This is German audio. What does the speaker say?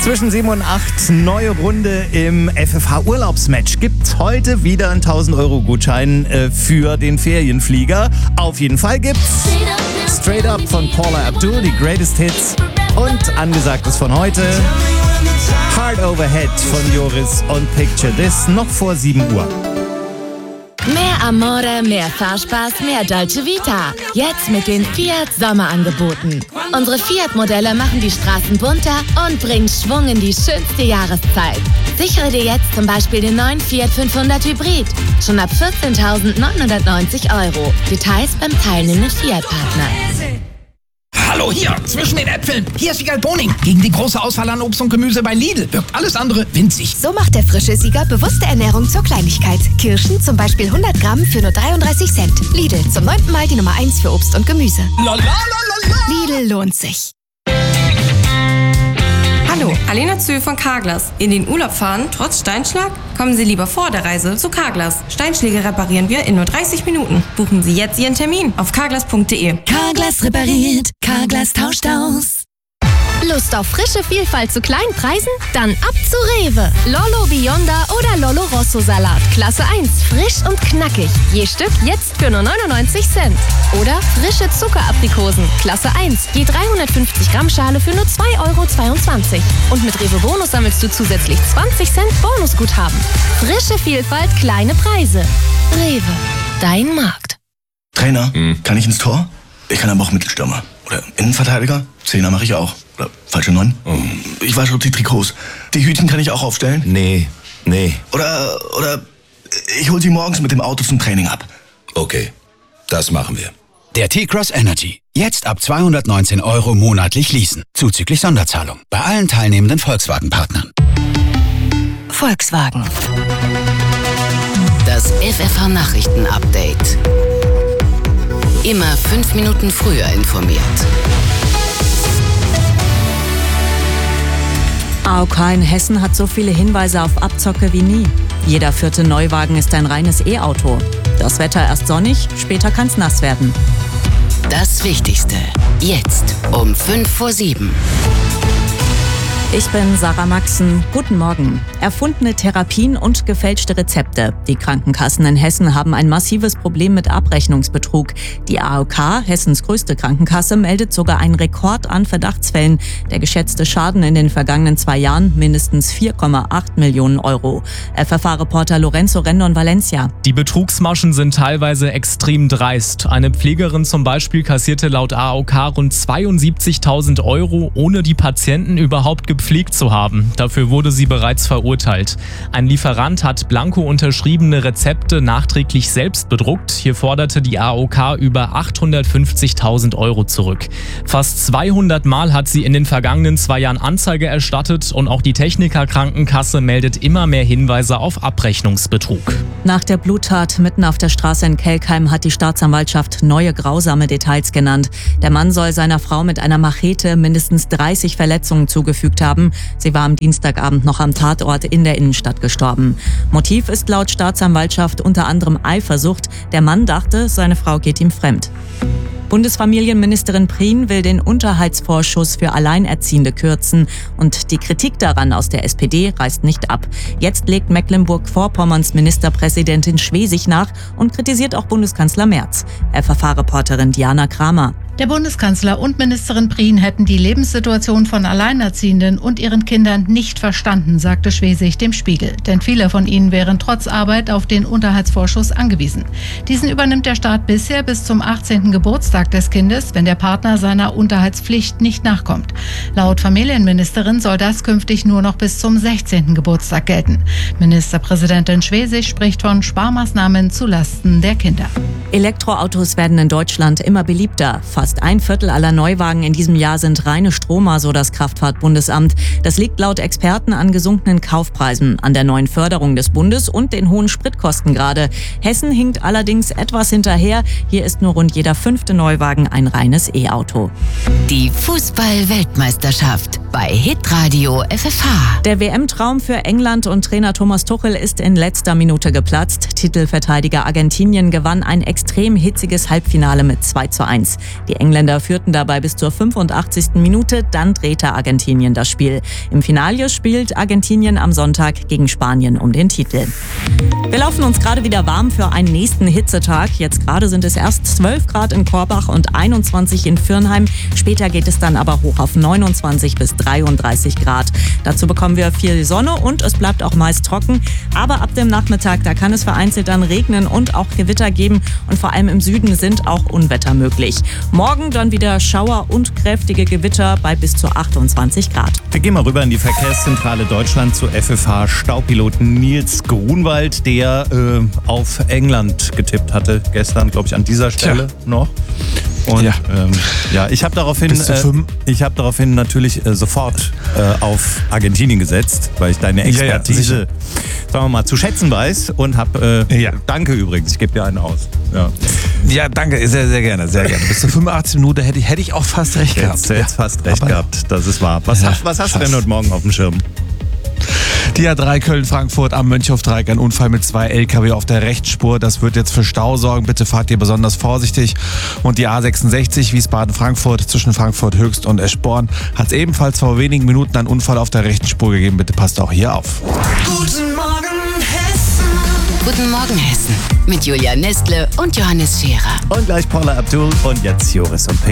Zwischen 7 und 8, neue Runde im FFH-Urlaubsmatch. Gibt's heute wieder einen 1000-Euro-Gutschein für den Ferienflieger? Auf jeden Fall gibt's Straight Up von Paula Abdul, die Greatest Hits. Und angesagt ist von heute Hard Overhead von Joris und Picture This noch vor 7 Uhr. Mehr Amore, mehr Fahrspaß, mehr Dolce Vita. Jetzt mit den Fiat Sommerangeboten. Unsere Fiat-Modelle machen die Straßen bunter und bringen Schwung in die schönste Jahreszeit. Sichere dir jetzt zum Beispiel den neuen Fiat 500 Hybrid. Schon ab 14.990 €. Details beim teilnehmenden Fiat-Partner. Hallo hier, zwischen den Äpfeln. Hier ist Wiegald Boning. Gegen die große Auswahl an Obst und Gemüse bei Lidl wirkt alles andere winzig. So macht der frische Sieger bewusste Ernährung zur Kleinigkeit. Kirschen zum Beispiel 100 Gramm für nur 33 Cent. Lidl, zum 9. Mal die Nummer 1 für Obst und Gemüse. Lidl lohnt sich. Hallo, Alena Zühl von Carglass. In den Urlaub fahren, trotz Steinschlag? Kommen Sie lieber vor der Reise zu Carglass. Steinschläge reparieren wir in nur 30 Minuten. Buchen Sie jetzt Ihren Termin auf carglass.de. Carglass repariert, Carglass tauscht aus. Lust auf frische Vielfalt zu kleinen Preisen? Dann ab zu Rewe. Lollo Bionda oder Lollo Rosso Salat. Klasse 1, frisch und knackig. Je Stück jetzt für nur 99 Cent. Oder frische Zuckeraprikosen. Klasse 1, je 350 Gramm Schale für nur 2,22 €. Und mit Rewe Bonus sammelst du zusätzlich 20 Cent Bonusguthaben. Frische Vielfalt, kleine Preise. Rewe, dein Markt. Trainer, kann ich ins Tor? Ich kann aber auch Mittelstürmer. Oder Innenverteidiger? Zehner mache ich auch. Oder falsche 9? Ich wasche die Trikots. Die Hütchen kann ich auch aufstellen? Nee. Oder ich hol sie morgens mit dem Auto zum Training ab. Okay, das machen wir. Der T-Cross Energy. Jetzt ab 219 € monatlich leasen. Zuzüglich Sonderzahlung. Bei allen teilnehmenden Volkswagen-Partnern. Volkswagen. Das FFH-Nachrichten-Update. Immer 5 Minuten früher informiert. AOK in Hessen hat so viele Hinweise auf Abzocke wie nie. Jeder 4. Neuwagen ist ein reines E-Auto. Das Wetter erst sonnig, später kann's nass werden. Das Wichtigste. Jetzt um 6:55. Ich bin Sarah Maxen. Guten Morgen. Erfundene Therapien und gefälschte Rezepte. Die Krankenkassen in Hessen haben ein massives Problem mit Abrechnungsbetrug. Die AOK, Hessens größte Krankenkasse, meldet sogar einen Rekord an Verdachtsfällen. Der geschätzte Schaden in den vergangenen 2 Jahren mindestens 4,8 Millionen €. FFH-Reporter Lorenzo Rendon Valencia. Die Betrugsmaschen sind teilweise extrem dreist. Eine Pflegerin zum Beispiel kassierte laut AOK rund 72.000 €, ohne die Patienten überhaupt gepflegt zu haben. Dafür wurde sie bereits verurteilt. Ein Lieferant hat blanko unterschriebene Rezepte nachträglich selbst bedruckt. Hier forderte die AOK über 850.000 € zurück. Fast 200 Mal hat sie in den vergangenen 2 Jahren Anzeige erstattet und auch die Techniker Krankenkasse meldet immer mehr Hinweise auf Abrechnungsbetrug. Nach der Bluttat mitten auf der Straße in Kelkheim hat die Staatsanwaltschaft neue grausame Details genannt. Der Mann soll seiner Frau mit einer Machete mindestens 30 Verletzungen zugefügt haben. Sie war am Dienstagabend noch am Tatort in der Innenstadt gestorben. Motiv ist laut Staatsanwaltschaft unter anderem Eifersucht. Der Mann dachte, seine Frau geht ihm fremd. Bundesfamilienministerin Prien will den Unterhaltsvorschuss für Alleinerziehende kürzen und die Kritik daran aus der SPD reißt nicht ab. Jetzt legt Mecklenburg-Vorpommerns Ministerpräsidentin Schwesig nach und kritisiert auch Bundeskanzler Merz. FFH-Reporterin Diana Kramer. Der Bundeskanzler und Ministerin Prien hätten die Lebenssituation von Alleinerziehenden und ihren Kindern nicht verstanden, sagte Schwesig dem Spiegel. Denn viele von ihnen wären trotz Arbeit auf den Unterhaltsvorschuss angewiesen. Diesen übernimmt der Staat bisher bis zum 18. Geburtstag des Kindes, wenn der Partner seiner Unterhaltspflicht nicht nachkommt. Laut Familienministerin soll das künftig nur noch bis zum 16. Geburtstag gelten. Ministerpräsidentin Schwesig spricht von Sparmaßnahmen zulasten der Kinder. Elektroautos werden in Deutschland immer beliebter. Fast 1/4 aller Neuwagen in diesem Jahr sind reine Stromer, so das Kraftfahrtbundesamt. Das liegt laut Experten an gesunkenen Kaufpreisen, an der neuen Förderung des Bundes und den hohen Spritkosten gerade. Hessen hinkt allerdings etwas hinterher. Hier ist nur rund jeder 5. Neuwagen ein reines E-Auto. Die Fußball-Weltmeisterschaft. bei Hitradio FFH. Der WM-Traum für England und Trainer Thomas Tuchel ist in letzter Minute geplatzt. Titelverteidiger Argentinien gewann ein extrem hitziges Halbfinale mit 2:1. Die Engländer führten dabei bis zur 85. Minute, dann drehte Argentinien das Spiel. Im Finale spielt Argentinien am Sonntag gegen Spanien um den Titel. Wir laufen uns gerade wieder warm für einen nächsten Hitzetag. Jetzt gerade sind es erst 12 Grad in Korbach und 21 in Fürnheim. Später geht es dann aber hoch auf 29 bis 33 Grad. Dazu bekommen wir viel Sonne und es bleibt auch meist trocken. Aber ab dem Nachmittag, da kann es vereinzelt dann regnen und auch Gewitter geben. Und vor allem im Süden sind auch Unwetter möglich. Morgen dann wieder Schauer und kräftige Gewitter bei bis zu 28 Grad. Wir gehen mal rüber in die Verkehrszentrale Deutschland zu FFH-Stauppiloten Nils Grunwald, der auf England getippt hatte. Gestern, glaube ich, an dieser Stelle noch. Und ich habe daraufhin natürlich sofort auf Argentinien gesetzt, weil ich deine Expertise, sagen wir mal, zu schätzen weiß und habe, danke übrigens, ich gebe dir einen aus. Ja, danke, sehr, sehr gerne, sehr gerne. Bis zur 85 Minuten hätte ich auch fast recht gehabt. Jetzt fast recht gehabt, das ist wahr. Was hast du denn heute Morgen auf dem Schirm? Die A3 Köln-Frankfurt am Mönchhof-Dreieck, ein Unfall mit 2 LKW auf der Rechtsspur. Das wird jetzt für Stau sorgen. Bitte fahrt ihr besonders vorsichtig. Und die A66 Wiesbaden-Frankfurt zwischen Frankfurt-Höchst und Eschborn hat es ebenfalls vor wenigen Minuten einen Unfall auf der rechten Spur gegeben. Bitte passt auch hier auf. Guten Morgen Hessen. Guten Morgen Hessen mit Julia Nestle und Johannes Scherer. Und gleich Paula Abdul und jetzt Joris und Pink.